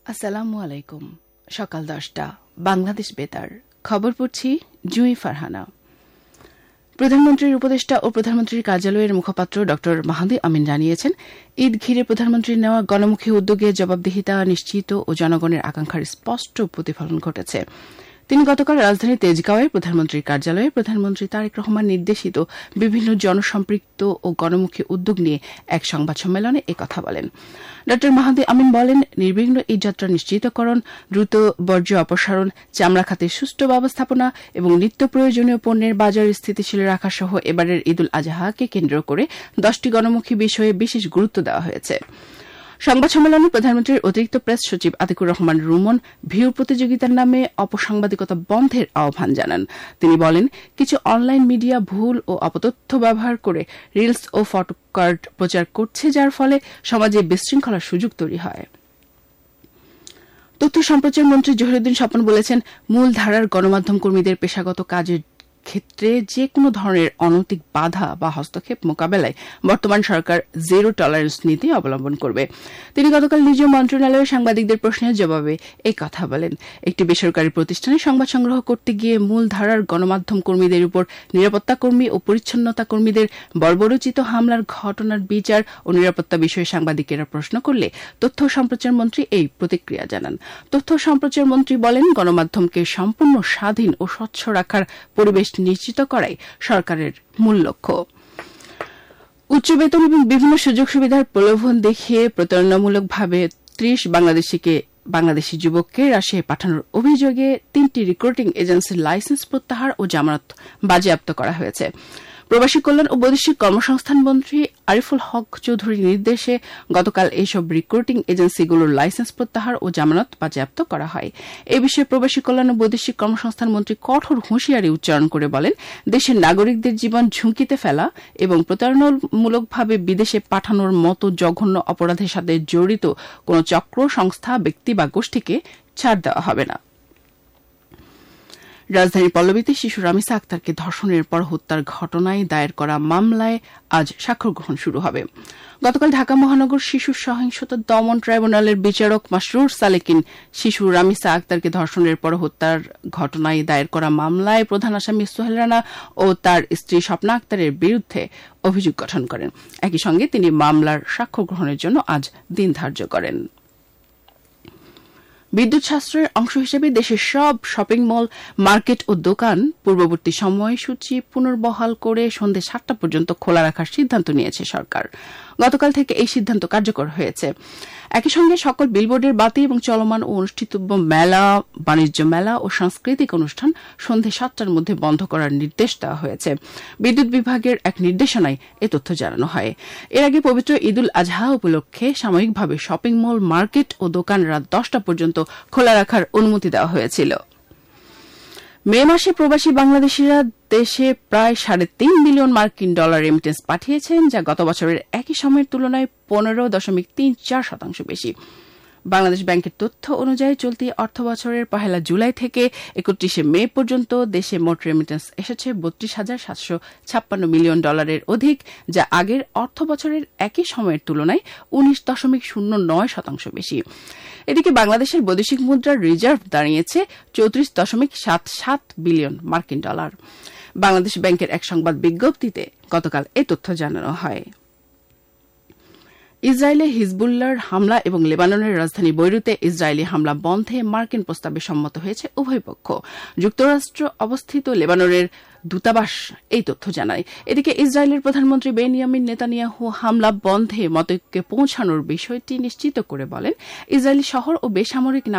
আসসালামু আলাইকুম। সকাল 10টা বাংলাদেশ বেতার খবর পড়ছি জুঁই ফারহানা। প্রধানমন্ত্রীর উপদেষ্টা ও প্রধানমন্ত্রীর কার্যালয়ের মুখপাত্র ড মাহাদি আমিন জানিয়েছেন, ঈদ ঘিরে প্রধানমন্ত্রীর নেওয়া গণমুখী উদ্যোগে জবাবদিহিতা নিশ্চিত ও জনগণের আকাঙ্ক্ষার স্পষ্ট প্রতিফলন ঘটেছে। তিনি গতকাল রাজধানীর তেজগাঁওয়ে প্রধানমন্ত্রীর কার্যালয়ে প্রধানমন্ত্রী তারেক রহমান নির্দেশিত বিভিন্ন জনসম্পৃক্ত ও গণমুখী উদ্যোগ নিয়ে এক সংবাদ সম্মেলনে একথা বলেন। ড মাহাদি আমিন বলেন, নির্বিঘ্ন এই যাত্রা নিশ্চিতকরণ, দ্রুত বর্জ্য অপসারণ, চামড়া খাতের সুষ্ঠু ব্যবস্থাপনা এবং নিত্য প্রয়োজনীয় পণ্যের বাজার স্থিতিশীল রাখা সহ এবারের ঈদুল আজহাকে কেন্দ্র করে 10টি গণমুখী বিষয়ে বিশেষ গুরুত্ব দেওয়া হয়েছে। সংবাদ সম্মেলনে প্রধানমন্ত্রীর অতিরিক্ত প্রেস সচিব আতিকুর রহমান রুমন ভিউ প্রতিযোগিতার নামে অপসাংবাদিকতা বন্ধের আহ্বান জানান। তিনি বলেন, কিছু অনলাইন মিডিয়া ভুল ও অপতথ্য ব্যবহার করে রিলস ও ফটোকার্ড প্রচার করছে, যার ফলে সমাজে বিশৃঙ্খলার সুযোগ তৈরি হয়। তথ্য সম্প্রচার মন্ত্রী জহিরুদ্দিন স্বপন বলেছেন, মূলধারার গণমাধ্যম কর্মীদের পেশাগত কাজের ক্ষেত্রে যে কোনো ধরনের অনৈতিক বাধা বা হস্তক্ষেপ মোকাবেলায় বর্তমান সরকার জিরো টলারেন্স নীতি অবলম্বন করবে। তিনি গতকাল নিজ মন্ত্রণালয়ে সাংবাদিকদের প্রশ্নের জবাবে এই কথা বলেন। একটি বেসরকারি প্রতিষ্ঠানে সংবাদ সংগ্রহ করতে গিয়ে মূলধারার গণমাধ্যম কর্মীদের উপর নিরাপত্তা কর্মী ও পরিচ্ছন্নতা কর্মীদের বর্বরোচিত হামলার ঘটনার বিচার ও নিরাপত্তা বিষয়ে সাংবাদিকেরা প্রশ্ন করলে তথ্য সম্প্রচার মন্ত্রী এই প্রতিক্রিয়া জানান। তথ্য সম্প্রচার মন্ত্রী বলেন, গণমাধ্যমকে সম্পূর্ণ স্বাধীন ও স্বচ্ছ রাখার পরিবেশ নিশ্চিত করাই সরকারের মূল লক্ষ্য। উচ্চ বেতন এবং বিভিন্ন সুযোগ সুবিধার প্রলোভন দেখিয়ে প্রতারণামূলকভাবে 30 বাংলাদেশি যুবককে রাশিয়ায় পাঠানোর অভিযোগে 3টি রিক্রুটিং এজেন্সির লাইসেন্স প্রত্যাহার ও জামানত বাজেয়াপ্ত করা হয়েছে। প্রবাসী কল্যাণ ও বৈদেশিক কর্মসংস্থান মন্ত্রী আরিফুল হক চৌধুরীর নির্দেশে গতকাল এইসব রিক্রুটিং এজেন্সিগুলোর লাইসেন্স প্রত্যাহার ও জামানত বাজেয়াপ্ত করা হয়। এ বিষয়ে প্রবাসী কল্যাণ ও বৈদেশিক কর্মসংস্থান মন্ত্রী কঠোর হুঁশিয়ারি উচ্চারণ করে বলেন, দেশের নাগরিকদের জীবন ঝুঁকিতে ফেলা এবং প্রতারণামূলকভাবে বিদেশে পাঠানোর মতো জঘন্য অপরাধের সাথে জড়িত কোন চক্র, সংস্থা, ব্যক্তি বা গোষ্ঠীকে ছাড় দেওয়া হবে না। রাজধানীর পল্লবীতে শিশু রামিসা আক্তারকে ধর্ষণের পর হত্যার ঘটনায় দায়ের করা মামলায় আজ সাক্ষ্য গ্রহণ শুরু হবে। গতকাল ঢাকা মহানগর শিশু সহিংসতা দমন ট্রাইব্যুনালের বিচারক মাসরুর সালেকিন শিশু রামিসা আক্তারকে ধর্ষণের পর হত্যার ঘটনায় দায়ের করা মামলায় প্রধান আসামি সোহেল রানা ও তার স্ত্রী স্বপ্না আক্তারের বিরুদ্ধে অভিযোগ গঠন করেন। একই সঙ্গে তিনি মামলার সাক্ষ্য গ্রহণের জন্য আজ দিন ধার্য করেন। বিদ্যুৎ সাশ্রয়ের অংশ হিসেবে দেশের সব শপিং মল, মার্কেট ও দোকান পূর্ববর্তী সময়সূচি পুনর্বহাল করে সন্ধ্যে 7টা পর্যন্ত খোলা রাখার সিদ্ধান্ত নিয়েছে সরকার। গতকাল থেকে এই সিদ্ধান্ত কার্যকর হয়েছে। একই সঙ্গে সকল বিলবোর্ডের বাতি এবং চলমান ও অনুষ্ঠিতব্য মেলা, বাণিজ্য মেলা ও সাংস্কৃতিক অনুষ্ঠান সন্ধ্যে 7টার মধ্যে বন্ধ করার নির্দেশ দেওয়া হয়েছে। বিদ্যুৎ বিভাগের এক নির্দেশনায় এ তথ্য জানানো হয়। এর আগে পবিত্র ঈদুল আজহা উপলক্ষে সাময়িকভাবে শপিং মল, মার্কেট ও দোকান রাত 10টা পর্যন্ত খোলা রাখার অনুমতি দেওয়া হয়েছিল। মে মাসে প্রবাসী বাংলাদেশিরা দেশে প্রায় $3.5 বিলিয়ন মার্কিন ডলার রেমিটেন্স পাঠিয়েছেন, যা গত বছরের একই সময়ের তুলনায় 15.34% বেশি। বাংলাদেশ ব্যাংকের তথ্য অনুযায়ী চলতি অর্থবছরের 1 জুলাই থেকে 31 মে পর্যন্ত দেশে মোট রেমিটেন্স এসেছে $32,756 মিলিয়ন অধিক, যা আগের অর্থবছরের একই সময়ের তুলনায় 19.09% বেশি। এদিকে বাংলাদেশের বৈদেশিক মুদ্রার রিজার্ভ দাঁড়িয়েছে $34.77 বিলিয়ন মার্কিন ডলার। বাংলাদেশ ব্যাংকের এক সংবাদ বিজ্ঞপ্তিতে গতকাল এই তথ্য জানানো হয়। ইসরায়েলে হিজবুল্লাহর হামলা এবং লেবাননের রাজধানী বৈরুতে ইসরায়েলি হামলা বন্ধে মার্কিন প্রস্তাবে সম্মত হয়েছে উভয় পক্ষ। যুক্তরাষ্ট্র অবস্থিত লেবাননের দূতাবাস এই তথ্য জানায়। এদিকে ইসরায়েলের প্রধানমন্ত্রী বেনিয়ামিন নেতানিয়াহু হামলা বন্ধে মতৈক্যে পৌঁছানোর বিষয়টি নিশ্চিত করে বলেন, ইসরায়েলি শহর ও বেসামরিক